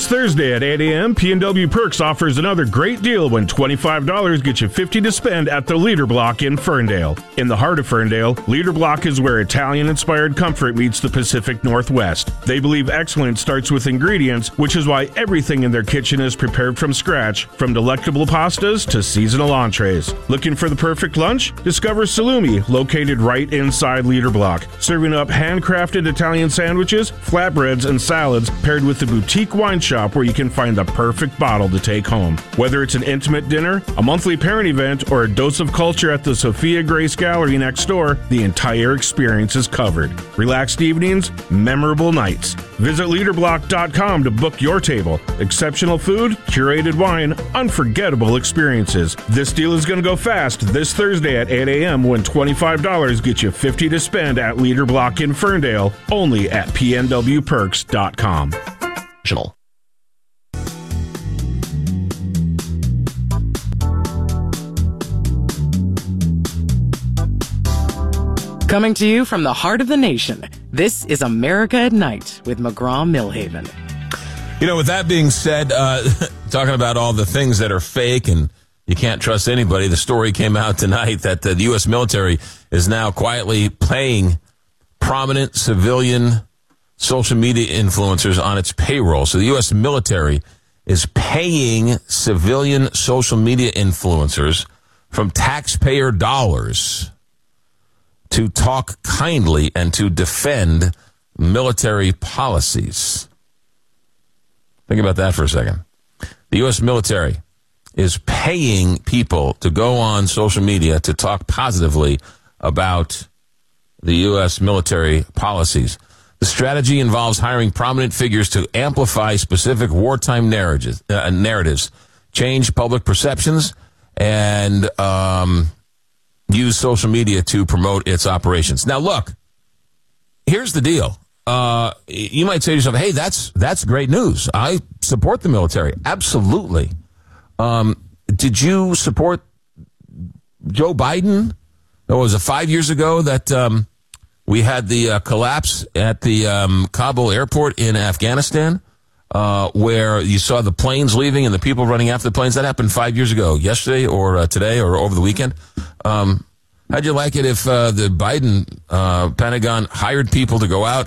This Thursday at 8 a.m., P&W Perks offers another great deal when $25 gets you $50 to spend at the Leader Block in Ferndale. In the heart of Ferndale, Leader Block is where Italian-inspired comfort meets the Pacific Northwest. They believe excellence starts with ingredients, which is why everything in their kitchen is prepared from scratch, from delectable pastas to seasonal entrees. Looking for the perfect lunch? Discover Salumi, located right inside Leader Block, serving up handcrafted Italian sandwiches, flatbreads, and salads paired with the boutique wine shop where you can find the perfect bottle to take home. Whether it's an intimate dinner, a monthly parent event, or a dose of culture at the Sophia Grace Gallery next door, the entire experience is covered. Relaxed evenings, memorable nights. Visit leaderblock.com to book your table. Exceptional food, curated wine, unforgettable experiences. This deal is going to go fast this Thursday at 8 a.m. when $25 gets you $50 to spend at Leader Block in Ferndale, only at pnwperks.com. Coming to you from the heart of the nation, this is America at Night with McGraw-Millhaven. You know, with that being said, talking about all the things that are fake and you can't trust anybody, the story came out tonight that the U.S. military is now quietly paying prominent civilian social media influencers on its payroll. So the U.S. military is paying civilian social media influencers from taxpayer dollars to talk kindly and to defend military policies. Think about that for a second. The U.S. military is paying people to go on social media to talk positively about the U.S. military policies. The strategy involves hiring prominent figures to amplify specific wartime narratives, change public perceptions, and use social media to promote its operations. Now, look, here's the deal. You might say to yourself, hey, that's great news. I support the military. Absolutely. Did you support Joe Biden? It was 5 years ago that we had the collapse at the Kabul airport in Afghanistan, where you saw the planes leaving and the people running after the planes. That happened 5 years ago, yesterday or today or over the weekend. How'd you like it if the Biden Pentagon hired people to go out